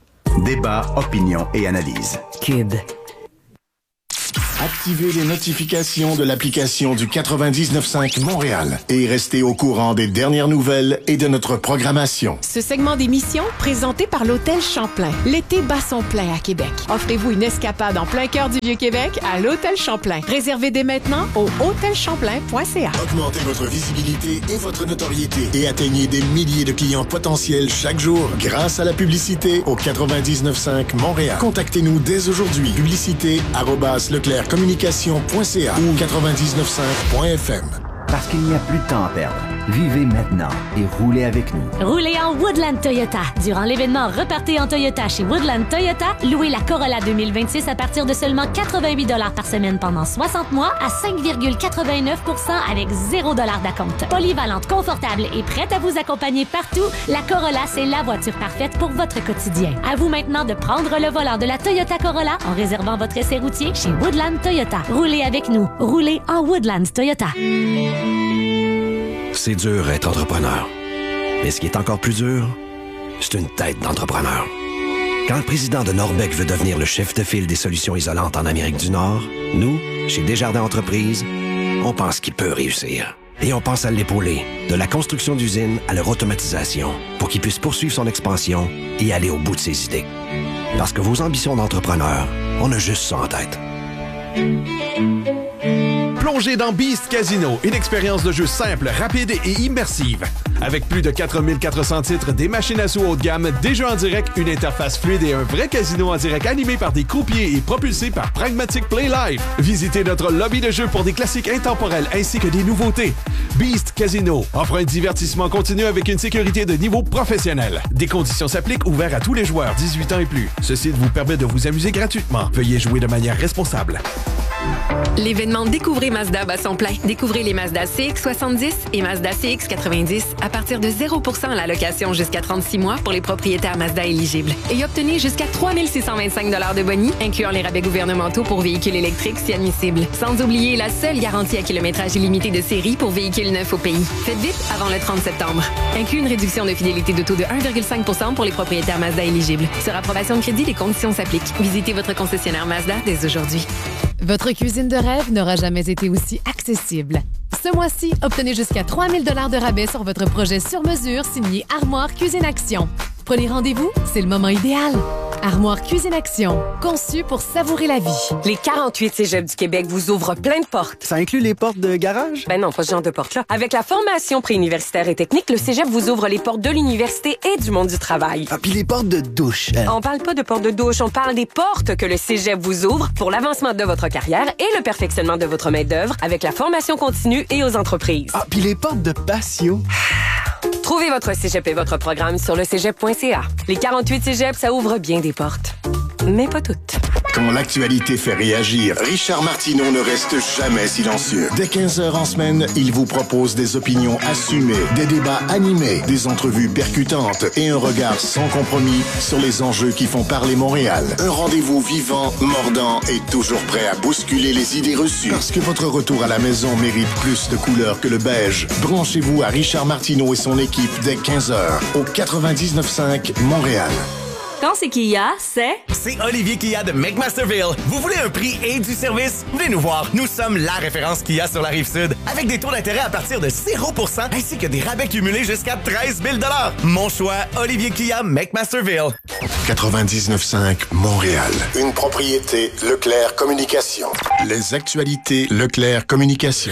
Débat, opinion et analyse. Cube. Activez les notifications de l'application du quatre-vingt-dix-neuf cinq Montréal et restez au courant des dernières nouvelles et de notre programmation. Ce segment d'émission, présenté par l'Hôtel Champlain. L'été bat son plein à Québec. Offrez-vous une escapade en plein cœur du Vieux-Québec à l'Hôtel Champlain. Réservez dès maintenant au hôtel champlain point c a. Augmentez votre visibilité et votre notoriété et atteignez des milliers de clients potentiels chaque jour grâce à la publicité au quatre-vingt-dix-neuf cinq Montréal. Contactez-nous dès aujourd'hui. Publicité arobase leclerc communication point c a ou quatre-vingt-dix-neuf cinq point f m. Parce qu'il n'y a plus de temps à perdre. Vivez maintenant et roulez avec nous. Roulez en Woodland Toyota. Durant l'événement Repartez en Toyota chez Woodland Toyota, louez la Corolla deux mille vingt-six à partir de seulement quatre-vingt-huit dollars par semaine pendant soixante mois à cinq virgule quatre-vingt-neuf pour cent avec zéro dollar d'acompte. Polyvalente, confortable et prête à vous accompagner partout, la Corolla, c'est la voiture parfaite pour votre quotidien. À vous maintenant de prendre le volant de la Toyota Corolla en réservant votre essai routier chez Woodland Toyota. Roulez avec nous. Roulez en Woodland Toyota. C'est dur être entrepreneur. Mais ce qui est encore plus dur, c'est une tête d'entrepreneur. Quand le président de Norbec veut devenir le chef de file des solutions isolantes en Amérique du Nord, nous, chez Desjardins Entreprises, on pense qu'il peut réussir. Et on pense à l'épauler, de la construction d'usines à leur automatisation, pour qu'il puisse poursuivre son expansion et aller au bout de ses idées. Parce que vos ambitions d'entrepreneur, on a juste ça en tête. Plongez dans Beast Casino, une expérience de jeu simple, rapide et immersive. Avec plus de quatre mille quatre cents titres, des machines à sous haut de gamme, des jeux en direct, une interface fluide et un vrai casino en direct animé par des croupiers et propulsé par Pragmatic Play Live. Visitez notre lobby de jeu pour des classiques intemporels ainsi que des nouveautés. Beast Casino offre un divertissement continu avec une sécurité de niveau professionnel. Des conditions s'appliquent, ouverts à tous les joueurs dix-huit ans et plus. Ce site vous permet de vous amuser gratuitement. Veuillez jouer de manière responsable. L'événement Découvrez Mazda bat son plein. Découvrez les Mazda C X soixante-dix et Mazda C X quatre-vingt-dix à partir de zéro pour cent à la location jusqu'à trente-six mois pour les propriétaires Mazda éligibles. Et obtenez jusqu'à trois mille six cent vingt-cinq dollars de boni, incluant les rabais gouvernementaux pour véhicules électriques si admissibles. Sans oublier la seule garantie à kilométrage illimité de série pour véhicules neufs au pays. Faites vite avant le trente septembre. Inclut une réduction de fidélité de taux de un virgule cinq pour cent pour les propriétaires Mazda éligibles. Sur approbation de crédit, les conditions s'appliquent. Visitez votre concessionnaire Mazda dès aujourd'hui. Votre cuisine de rêve n'aura jamais été aussi accessible. Ce mois-ci, obtenez jusqu'à trois mille dollars de rabais sur votre projet sur mesure signé Armoire Cuisine Action. Prenez rendez-vous, c'est le moment idéal. Armoire Cuisine Action, conçu pour savourer la vie. Les quarante-huit cégeps du Québec vous ouvrent plein de portes. Ça inclut les portes de garage? Ben non, pas ce genre de portes-là. Avec la formation préuniversitaire et technique, le cégep vous ouvre les portes de l'université et du monde du travail. Ah, puis les portes de douche. Hein? On parle pas de portes de douche, on parle des portes que le cégep vous ouvre pour l'avancement de votre carrière et le perfectionnement de votre main-d'œuvre avec la formation continue et aux entreprises. Ah, puis les portes de patio. Trouvez votre cégep et votre programme sur le cégep point c a. Les quarante-huit cégeps, ça ouvre bien des portes. Mais pas toutes. Quand l'actualité fait réagir, Richard Martineau ne reste jamais silencieux. Dès quinze heures en semaine, il vous propose des opinions assumées, des débats animés, des entrevues percutantes et un regard sans compromis sur les enjeux qui font parler Montréal. Un rendez-vous vivant, mordant et toujours prêt à bousculer les idées reçues. Parce que votre retour à la maison mérite plus de couleurs que le beige. Branchez-vous à Richard Martineau et son équipe dès quinze heures au quatre-vingt-dix-neuf cinq Montréal. Quand c'est Kia, c'est... C'est Olivier Kia de McMasterville. Vous voulez un prix et du service? Venez nous voir. Nous sommes la référence Kia sur la Rive-Sud. Avec des taux d'intérêt à partir de zéro pour cent ainsi que des rabais cumulés jusqu'à treize mille dollars. Mon choix, Olivier Kia, McMasterville. quatre-vingt-dix-neuf cinq Montréal. Une propriété Leclerc Communication. Les actualités Leclerc Communication.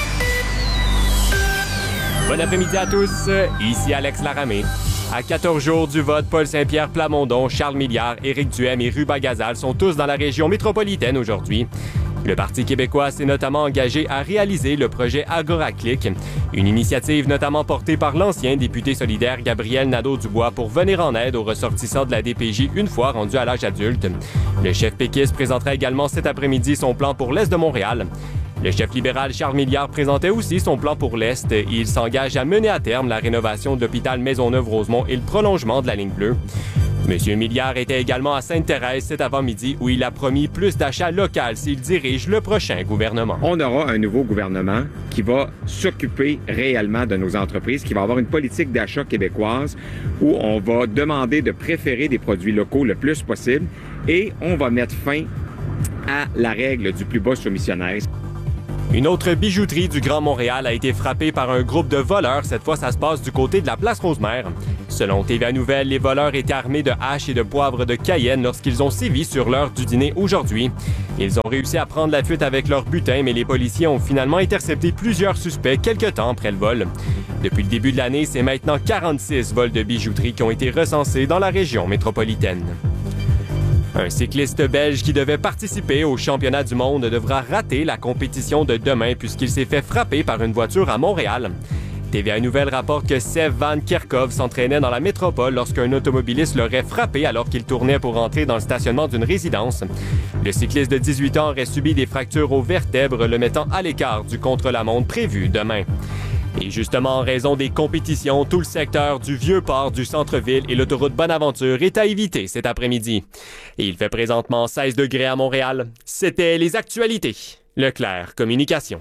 Bon après-midi à tous. Ici Alex Laramé. À quatorze jours du vote, Paul Saint-Pierre Plamondon, Charles Milliard, Éric Duhem et Ruba Gazal sont tous dans la région métropolitaine aujourd'hui. Le Parti québécois s'est notamment engagé à réaliser le projet Agora-Click, une initiative notamment portée par l'ancien député solidaire Gabriel Nadeau-Dubois pour venir en aide aux ressortissants de la D P J une fois rendus à l'âge adulte. Le chef péquiste présentera également cet après-midi son plan pour l'Est de Montréal. Le chef libéral Charles Milliard présentait aussi son plan pour l'Est et il s'engage à mener à terme la rénovation de l'hôpital Maisonneuve-Rosemont et le prolongement de la ligne bleue. Monsieur Milliard était également à Sainte-Thérèse cet avant-midi où il a promis plus d'achats locaux s'il dirige le prochain gouvernement. On aura un nouveau gouvernement qui va s'occuper réellement de nos entreprises, qui va avoir une politique d'achat québécoise où on va demander de préférer des produits locaux le plus possible et on va mettre fin à la règle du plus bas soumissionnaire. Une autre bijouterie du Grand Montréal a été frappée par un groupe de voleurs. Cette fois, ça se passe du côté de la place Rosemère. Selon T V A Nouvelles, les voleurs étaient armés de haches et de poivre de Cayenne lorsqu'ils ont sévi sur l'heure du dîner aujourd'hui. Ils ont réussi à prendre la fuite avec leur butin, mais les policiers ont finalement intercepté plusieurs suspects quelques temps après le vol. Depuis le début de l'année, c'est maintenant quarante-six vols de bijouterie qui ont été recensés dans la région métropolitaine. Un cycliste belge qui devait participer au championnat du monde devra rater la compétition de demain puisqu'il s'est fait frapper par une voiture à Montréal. T V A Nouvelles rapporte que Sev Van Kerkhove s'entraînait dans la métropole lorsqu'un automobiliste l'aurait frappé alors qu'il tournait pour entrer dans le stationnement d'une résidence. Le cycliste de dix-huit ans aurait subi des fractures aux vertèbres, le mettant à l'écart du contre-la-montre prévu demain. Et justement, en raison des compétitions, tout le secteur du Vieux-Port, du centre-ville et l'autoroute Bonaventure est à éviter cet après-midi. Et il fait présentement seize degrés à Montréal. C'était les actualités. Leclerc Communication.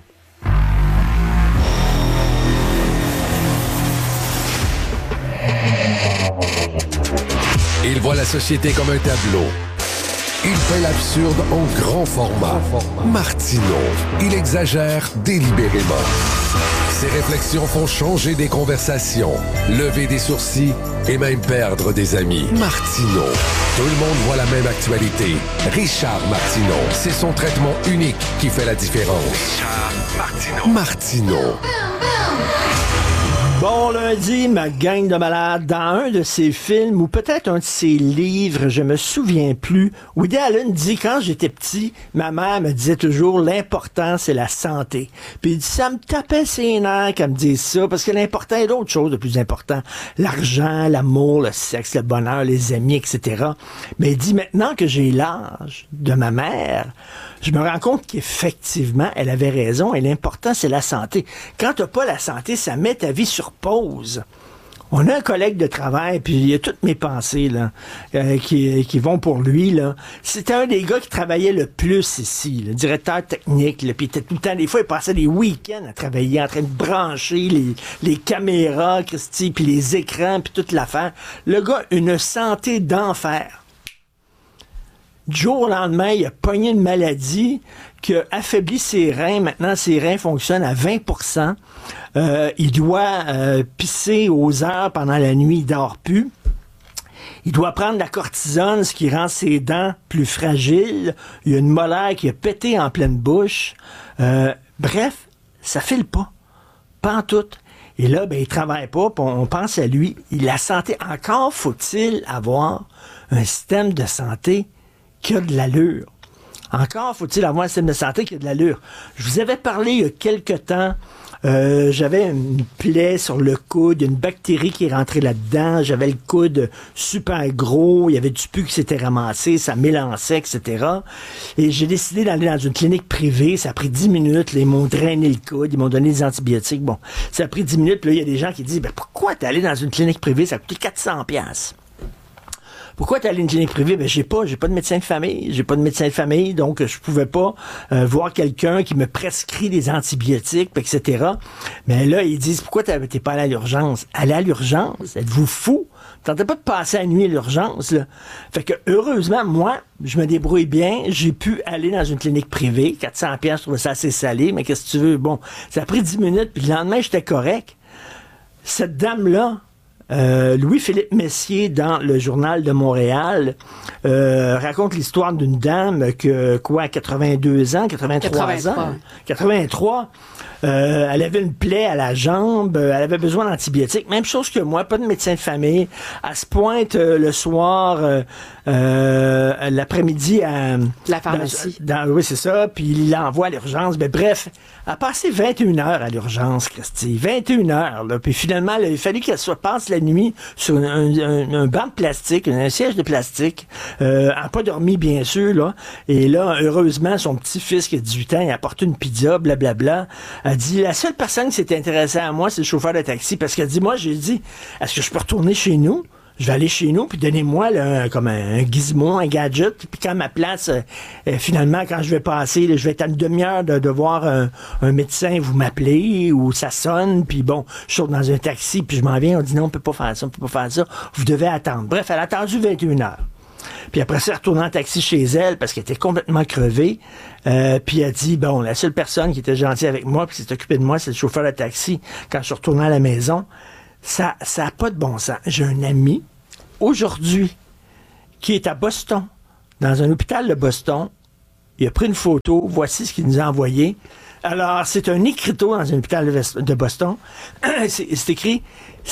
Il voit la société comme un tableau. Il fait l'absurde en grand format. Martineau, il exagère délibérément. Ses réflexions font changer des conversations, lever des sourcils et même perdre des amis. Martineau. Tout le monde voit la même actualité. Richard Martineau. C'est son traitement unique qui fait la différence. Richard Martineau. Martineau. Bon lundi, ma gang de malades. Dans un de ses films, ou peut-être un de ses livres, je me souviens plus, Woody Allen dit, quand j'étais petit, ma mère me disait toujours, l'important, c'est la santé. Puis il dit, ça me tapait ses nerfs qu'elle me dise ça, parce que l'important est d'autres choses de plus important. L'argent, l'amour, le sexe, le bonheur, les amis, et cetera. Mais il dit, maintenant que j'ai l'âge de ma mère, je me rends compte qu'effectivement, elle avait raison, et l'important, c'est la santé. Quand t'as pas la santé, ça met ta vie sur pause. On a un collègue de travail, puis il y a toutes mes pensées là, euh, qui, qui vont pour lui. Là. C'était un des gars qui travaillait le plus ici, le directeur technique. Là, puis il était tout le temps, des fois, il passait des week-ends à travailler, en train de brancher les, les caméras, Christy, puis les écrans, puis toute l'affaire. Le gars, une santé d'enfer. Du jour au lendemain, il a pogné une maladie qui a affaibli ses reins. Maintenant, ses reins fonctionnent à vingt pour cent. Euh, il doit euh, pisser aux heures pendant la nuit, il dort plus. Il doit prendre de la cortisone, ce qui rend ses dents plus fragiles. Il y a une molaire qui a pété en pleine bouche. Euh, bref, ça file pas. Pas en tout. Et là, ben, il travaille pas, puis on pense à lui. La santé, encore faut-il avoir un système de santé qui a de l'allure. Encore faut-il avoir un système de santé qui a de l'allure. Je vous avais parlé il y a quelque temps, euh, j'avais une plaie sur le coude, une bactérie qui est rentrée là-dedans, j'avais le coude super gros, il y avait du pus qui s'était ramassé, ça mélançait, et cetera. Et j'ai décidé d'aller dans une clinique privée, ça a pris dix minutes, là, ils m'ont drainé le coude, ils m'ont donné des antibiotiques, bon, ça a pris dix minutes, puis là, il y a des gens qui disent, ben, pourquoi t'es allé dans une clinique privée, ça a coûté quatre cents dollars. Pourquoi t'es allé à une clinique privée? Ben, j'ai pas, j'ai pas de médecin de famille. J'ai pas de médecin de famille, donc je pouvais pas euh, voir quelqu'un qui me prescrit des antibiotiques, et cetera. Mais là, ils disent, pourquoi t'es pas allé à l'urgence? Aller à l'urgence? Êtes-vous fou? Tentez pas de passer la nuit à l'urgence, là. Fait que, heureusement, moi, je me débrouille bien. J'ai pu aller dans une clinique privée. quatre cents dollars, je trouvais ça assez salé, mais qu'est-ce que tu veux? Bon, ça a pris dix minutes, puis le lendemain, j'étais correct. Cette dame-là, Euh, Louis-Philippe Messier, dans le Journal de Montréal, euh, raconte l'histoire d'une dame que, quoi, quatre-vingt-deux ans, quatre-vingt-trois, quatre-vingt-trois ans, quatre-vingt-trois, euh, elle avait une plaie à la jambe, elle avait besoin d'antibiotiques, même chose que moi, pas de médecin de famille. Elle se pointe euh, le soir, euh, euh, l'après-midi à la pharmacie. Dans, dans, oui, c'est ça, puis il l'envoie à l'urgence. Mais bref, elle a passé vingt et une heures à l'urgence, Christy, vingt et une heures, là, puis finalement, il a fallu qu'elle soit passe la nuit sur un, un, un banc de plastique, un siège de plastique. Euh, elle n'a pas dormi, bien sûr, là. Et là, heureusement, son petit-fils qui a dix-huit ans, il a apporté une pizza, blablabla. Elle dit, la seule personne qui s'est intéressée à moi, c'est le chauffeur de taxi, parce qu'elle dit, moi, j'ai dit, est-ce que je peux retourner chez nous? Je vais aller chez nous, puis donnez-moi là, comme un, un gizmo, un gadget, puis quand ma place, euh, euh, finalement, quand je vais passer, là, je vais être à une demi-heure de, de voir un, un médecin, vous m'appelez, ou ça sonne, puis bon, je saute dans un taxi, puis je m'en viens, on dit non, on peut pas faire ça, on peut pas faire ça, vous devez attendre. Bref, elle a attendu vingt et une heures. Puis après ça, elle retourne en taxi chez elle, parce qu'elle était complètement crevée, euh, puis elle dit, bon, la seule personne qui était gentille avec moi, puis qui s'est occupée de moi, c'est le chauffeur de taxi, quand je suis retourné à la maison. Ça ça a pas de bon sens. J'ai un ami, aujourd'hui, qui est à Boston, dans un hôpital de Boston. Il a pris une photo. Voici ce qu'il nous a envoyé. Alors, c'est un écriteau dans un hôpital de Boston. c'est, c'est écrit,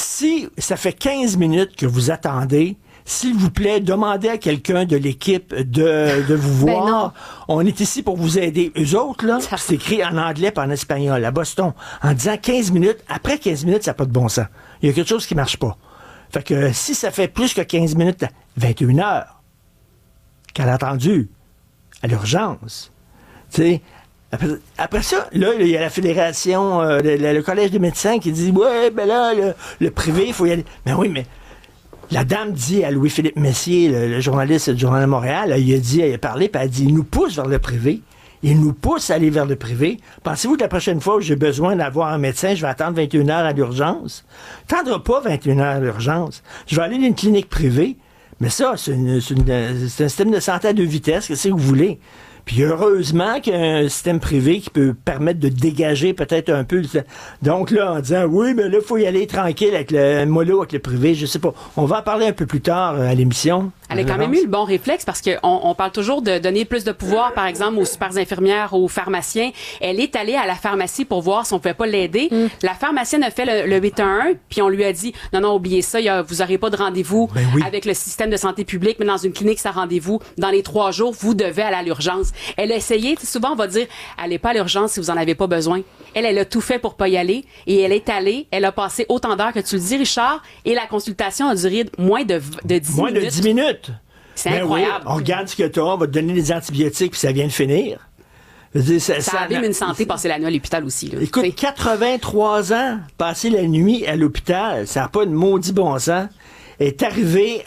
si ça fait quinze minutes que vous attendez, s'il vous plaît, demandez à quelqu'un de l'équipe de, de vous voir. Ben non. On est ici pour vous aider. Eux autres, là, c'est écrit en anglais et en espagnol, à Boston, en disant quinze minutes. Après quinze minutes, ça n'a pas de bon sens. Il y a quelque chose qui ne marche pas. Fait que si ça fait plus que quinze minutes, vingt et une heures, qu'elle a attendu à l'urgence, tu sais, après, après ça, là, il y a la fédération, euh, le, le collège des médecins qui dit, ouais, ben là, le, le privé, il faut y aller. Mais oui, mais la dame dit à Louis-Philippe Messier, le, le journaliste du Journal de Montréal, il a dit, il a parlé, puis elle a dit, il nous pousse vers le privé. Il nous pousse à aller vers le privé. Pensez-vous que la prochaine fois où j'ai besoin d'avoir un médecin, je vais attendre vingt et une heures à l'urgence? T'attendras pas vingt et une heures à l'urgence. Je vais aller dans une clinique privée. Mais ça, c'est, une, c'est, une, c'est un système de santé à deux vitesses. Qu'est-ce que vous voulez? Puis heureusement qu'il y a un système privé qui peut permettre de dégager peut-être un peu. Donc là, en disant, oui, mais là, il faut y aller tranquille avec le mollo, avec le privé, je sais pas. On va en parler un peu plus tard à l'émission. Elle a quand même eu le bon réflexe parce qu'on on parle toujours de donner plus de pouvoir, par exemple, aux super infirmières, aux pharmaciens. Elle est allée à la pharmacie pour voir si on pouvait pas l'aider. Mm. La pharmacienne a fait le, le huit un un, puis on lui a dit, non, non, oubliez ça, y a, vous aurez pas de rendez-vous ben oui. avec le système de santé publique, mais dans une clinique, ça rendez-vous. Dans les trois jours, vous devez aller à l'urgence. Elle a essayé, souvent on va dire, allez pas à l'urgence si vous en avez pas besoin. Elle, elle a tout fait pour pas y aller, et elle est allée, elle a passé autant d'heures que tu le dis, Richard, et la consultation a duré moins de, de dix moins minutes. Moins de dix minutes. C'est ben incroyable. Oui, on regarde ce que tu as, on va te donner des antibiotiques, puis ça vient de finir. Je veux dire, ça, ça, ça abîme une santé, passer la nuit à l'hôpital aussi. Là. Écoute, quatre-vingt-trois ans, passer la nuit à l'hôpital, ça n'a pas de maudit bon sens. Elle est arrivée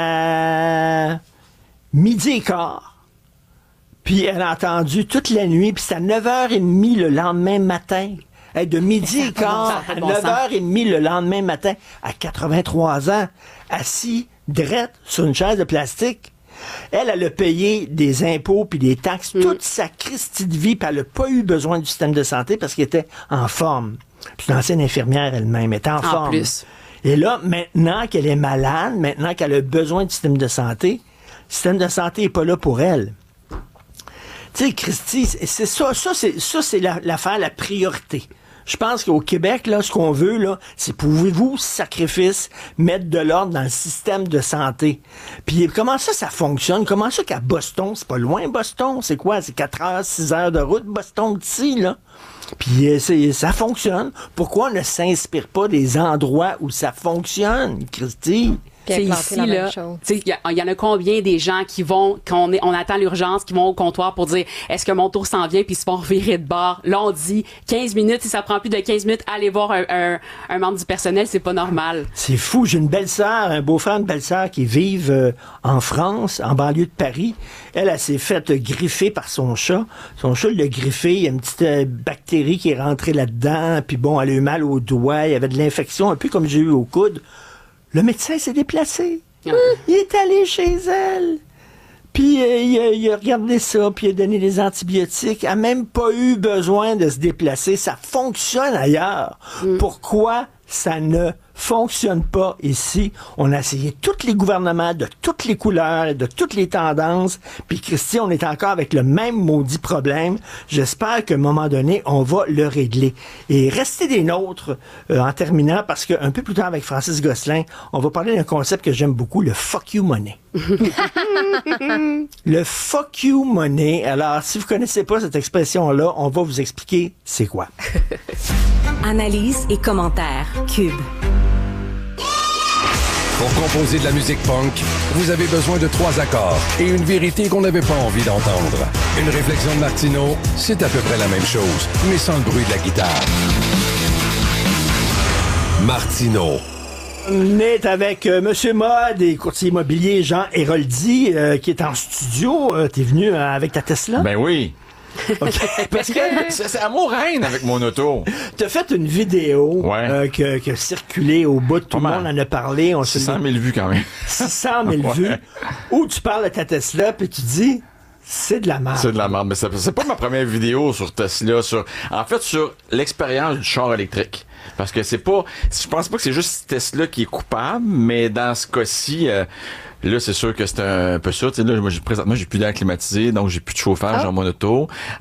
à midi et quart, puis elle a entendu toute la nuit, puis c'est à neuf heures trente le lendemain matin. Hey, de midi et quart à neuf heures trente le lendemain matin, à quatre-vingt-trois ans, assis, drette, sur une chaise de plastique. Elle, elle a payé des impôts puis des taxes mm. toute sa Christie de vie, puis elle n'a pas eu besoin du système de santé parce qu'elle était en forme. Puis une ancienne infirmière elle-même, elle était en, en forme. Plus. Et là, maintenant qu'elle est malade, maintenant qu'elle a besoin du système de santé, le système de santé n'est pas là pour elle. Tu sais, Christy, c'est ça, ça c'est, ça, c'est la, l'affaire, la priorité. Je pense qu'au Québec, là, ce qu'on veut, là, c'est pouvez-vous, sacrifice, mettre de l'ordre dans le système de santé. Puis comment ça, ça fonctionne? Comment ça qu'à Boston, c'est pas loin, Boston? C'est quoi? C'est quatre heures, six heures de route, Boston d'ici, là? Puis c'est, ça fonctionne. Pourquoi on ne s'inspire pas des endroits où ça fonctionne, Christy? C'est ici, là. Il y, y en a combien des gens qui vont, qu'on est, on attend l'urgence, qui vont au comptoir pour dire est-ce que mon tour s'en vient, puis ils se font virer de bord. Là, on dit quinze minutes, si ça prend plus de quinze minutes, allez voir un, un, un membre du personnel, c'est pas normal. C'est fou. J'ai une belle-sœur, un beau-frère, une belle-sœur qui vivent euh, en France, en banlieue de Paris. Elle, elle s'est faite griffer par son chat. Son chat l'a griffé. Il y a une petite euh, bactérie qui est rentrée là-dedans. Puis bon, elle a eu mal au doigt. Il y avait de l'infection, un peu comme j'ai eu au coude. Le médecin s'est déplacé. Ah. Il est allé chez elle. Puis euh, il, a, il a regardé ça, puis il a donné des antibiotiques. Il n'a même pas eu besoin de se déplacer. Ça fonctionne ailleurs. Mm. Pourquoi ça ne fonctionne pas ici? On a essayé tous les gouvernements de toutes les couleurs, de toutes les tendances. Puis Christy, on est encore avec le même maudit problème. J'espère qu'à un moment donné, on va le régler. Et restez des nôtres euh, en terminant, parce qu'un peu plus tard avec Francis Gosselin, on va parler d'un concept que j'aime beaucoup, le fuck you money. Le fuck you money. Alors, si vous connaissez pas cette expression-là, on va vous expliquer c'est quoi. Analyse et commentaires. Cube. Pour composer de la musique punk, vous avez besoin de trois accords et une vérité qu'on n'avait pas envie d'entendre. Une réflexion de Martineau, c'est à peu près la même chose, mais sans le bruit de la guitare. Martineau. On est avec euh, M. Mode et courtier immobilier Jean Héroldi, euh, qui est en studio. Euh, T'es venu euh, avec ta Tesla? Ben oui. Okay. Parce que c'est, c'est amour reine avec mon auto. T'as fait une vidéo ouais. euh, que, qui a circulé au bout, tout Comment? Le monde en a parlé. On six cent mille vues quand même. six cent mille ouais. vues. Où tu parles de ta Tesla, puis tu dis, c'est de la merde. C'est de la merde, mais c'est, c'est pas ma première vidéo sur Tesla. Sur, en fait, sur l'expérience du char électrique. Parce que c'est pas, je pense pas que c'est juste Tesla qui est coupable, mais dans ce cas-ci, euh, là, c'est sûr que c'est un peu ça. Tu sais, là, moi, j'ai, présentement, j'ai plus d'air climatisé, donc j'ai plus de chauffage oh. dans mon auto.